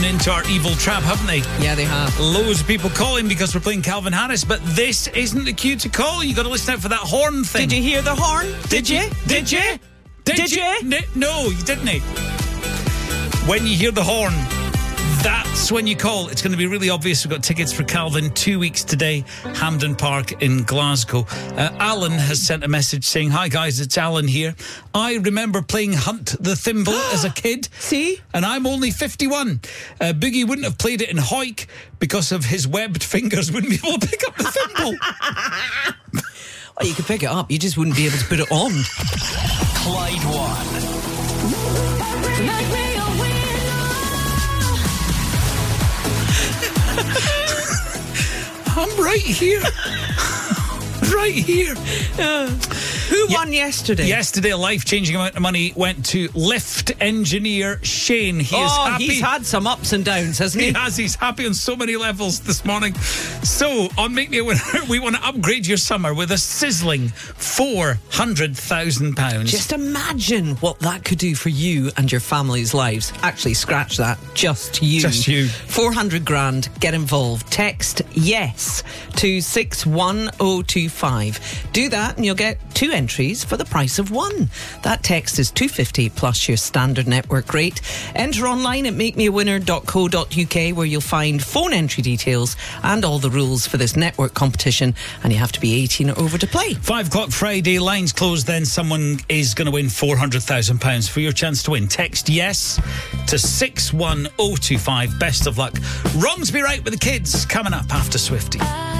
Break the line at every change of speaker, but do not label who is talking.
into our evil trap, haven't they?
Yeah, they have.
Loads of people calling because we're playing Calvin Harris, but this isn't the cue to call. You got to listen out for that horn thing.
Did you hear the horn?
Did you? No, you didn't. When you hear the horn, that's when you call. It's going to be really obvious. We've got tickets for Calvin 2 weeks today, Hampden Park in Glasgow. Alan has sent a message saying, "Hi guys, it's Alan here. I remember playing Hunt the Thimble as a kid.
See?
And I'm only 51. Boogie wouldn't have played it in Hawick because of his webbed fingers. Wouldn't be able to pick up the thimble."
Well, you could pick it up. You just wouldn't be able to put it on.
Clyde One.
I'm right here. Right here.
Who won yesterday?
Yesterday, a life-changing amount of money went to lift engineer Shane. He is happy.
He's had some ups and downs, hasn't he?
He has. He's happy on so many levels this morning. So, on Make Me a Winner, we want to upgrade your summer with a sizzling £400,000.
Just imagine what that could do for you and your family's lives. Actually, scratch that. Just you.
Just you.
400 grand. Get involved. Text YES to 61025. Do that and you'll get 2 entries for the price of 1. That text is $2.50 plus your standard network rate. Enter online at makemeawinner.co.uk where you'll find phone entry details and all the rules for this network competition, and you have to be 18 or over to play.
5 o'clock Friday, lines closed, then someone is going to win £400,000. For your chance to win, text YES to 61025. Best of luck. Wrongs Be Right with the Kids coming up after Swiftie.